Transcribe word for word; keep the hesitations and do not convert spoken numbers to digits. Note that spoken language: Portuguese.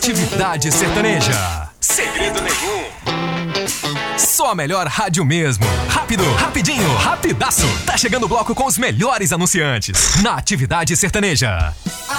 Natividade Sertaneja. Segredo nenhum. Só a melhor rádio mesmo. Rápido, rapidinho, rapidaço. Tá chegando o bloco com os melhores anunciantes. Natividade Sertaneja.